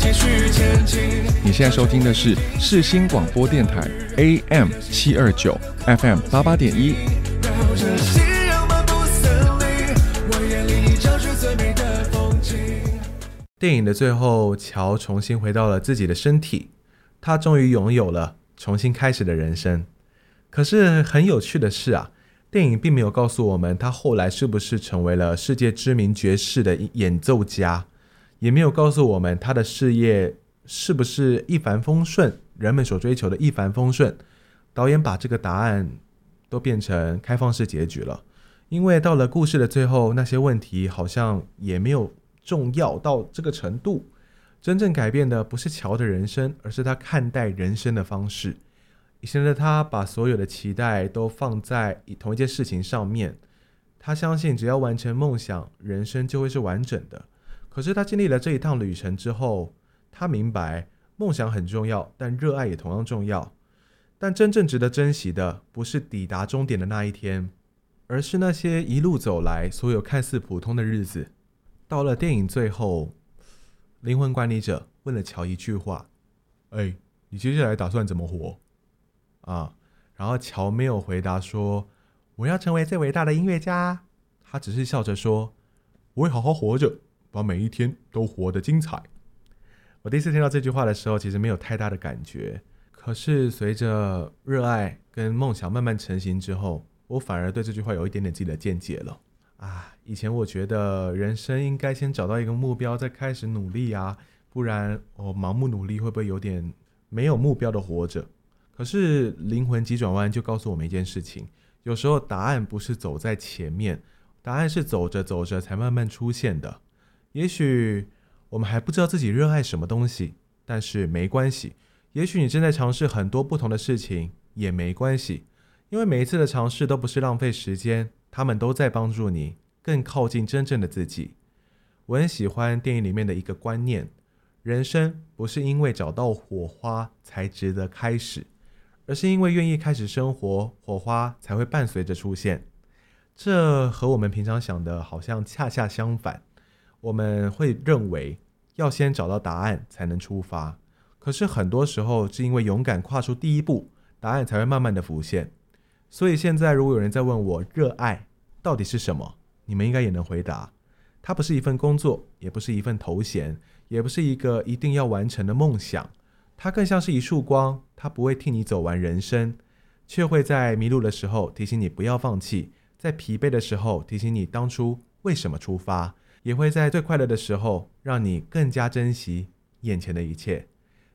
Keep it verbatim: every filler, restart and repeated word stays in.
你现在收听的是世新广播电台 A M 七二九 F M 八八点一。 电影的最后，乔重新回到了自己的身体，他终于拥有了重新开始的人生。可是很有趣的是啊，电影并没有告诉我们他后来是不是成为了世界知名爵士的演奏家，也没有告诉我们他的事业是不是一帆风顺，人们所追求的一帆风顺。导演把这个答案都变成开放式结局了，因为到了故事的最后，那些问题好像也没有重要到这个程度。真正改变的不是乔的人生，而是他看待人生的方式。以前的他把所有的期待都放在同一件事情上面，他相信只要完成梦想，人生就会是完整的。可是他经历了这一趟旅程之后，他明白梦想很重要，但热爱也同样重要。但真正值得珍惜的不是抵达终点的那一天，而是那些一路走来所有看似普通的日子。到了电影最后，灵魂管理者问了乔一句话：哎，你接下来打算怎么活啊？然后乔没有回答说我要成为最伟大的音乐家，他只是笑着说我会好好活着，把每一天都活得精彩。我第一次听到这句话的时候，其实没有太大的感觉，可是随着热爱跟梦想慢慢成型之后，我反而对这句话有一点点自己的见解了。啊，以前我觉得人生应该先找到一个目标，再开始努力啊，不然我盲目努力会不会有点没有目标的活着？可是灵魂急转弯就告诉我们一件事情，有时候答案不是走在前面，答案是走着走着才慢慢出现的。也许我们还不知道自己热爱什么东西，但是没关系，也许你正在尝试很多不同的事情，也没关系，因为每一次的尝试都不是浪费时间，他们都在帮助你更靠近真正的自己。我很喜欢电影里面的一个观念，人生不是因为找到火花才值得开始，而是因为愿意开始生活，火花才会伴随着出现。这和我们平常想的好像恰恰相反，我们会认为要先找到答案才能出发，可是很多时候是因为勇敢跨出第一步，答案才会慢慢的浮现。所以现在如果有人在问我热爱到底是什么，你们应该也能回答，它不是一份工作，也不是一份头衔，也不是一个一定要完成的梦想，它更像是一束光，它不会替你走完人生，却会在迷路的时候提醒你不要放弃，在疲惫的时候提醒你当初为什么出发，也会在最快乐的时候让你更加珍惜眼前的一切。